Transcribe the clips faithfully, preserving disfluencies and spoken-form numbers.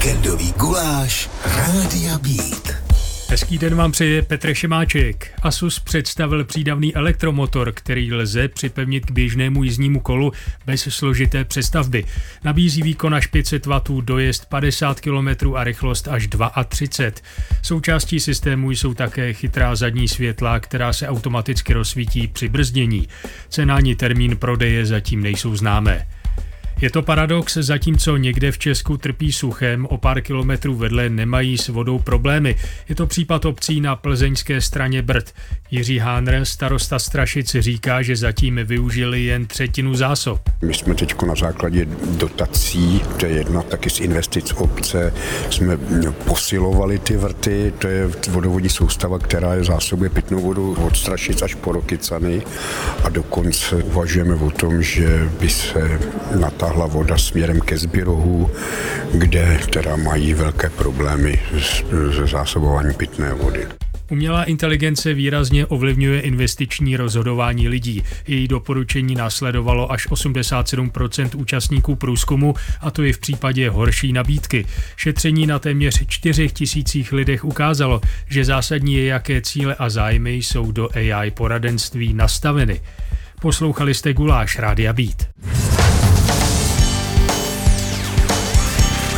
Víkendový guláš Rádia Beat. Hezký den vám přeje Petr Šimáček. Asus představil přídavný elektromotor, který lze připevnit k běžnému jízdnímu kolu bez složité přestavby. Nabízí výkon až pět set wattů, dojezd padesát kilometrů a rychlost až třicet dva. Součástí systému jsou také chytrá zadní světla, která se automaticky rozsvítí při brzdění. Cena ani termín prodeje zatím nejsou známé. Je to paradox, zatímco někde v Česku trpí suchem, o pár kilometrů vedle nemají s vodou problémy. Je to případ obcí na plzeňské straně Brd. Jiří Hánr, starosta Strašic, říká, že zatím využili jen třetinu zásob. My jsme teď na základě dotací, to je jedna taky z investic obce, jsme posilovali ty vrty, to je vodovodní soustava, která je zásobuje pitnou vodu od Strašic až po Rokycany a dokonce uvažujeme o tom, že by se natáhla voda směrem ke Zbirohu, kde teda mají velké problémy se zásobováním pitné vody. Umělá inteligence výrazně ovlivňuje investiční rozhodování lidí. Její doporučení následovalo až osmdesát sedm procent účastníků průzkumu, a to i v případě horší nabídky. Šetření na téměř čtyřech tisících lidech ukázalo, že zásadní je, jaké cíle a zájmy jsou do A I poradenství nastaveny. Poslouchali jste Guláš Rádia Beat.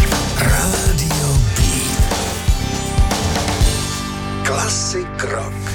Rádio Beat. Klasik rock.